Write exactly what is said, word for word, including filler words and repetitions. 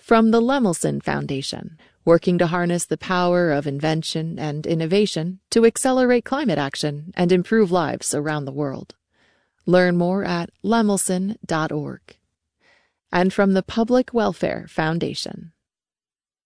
From the Lemelson Foundation, working to harness the power of invention and innovation to accelerate climate action and improve lives around the world. Learn more at lemelson dot org. And from the Public Welfare Foundation.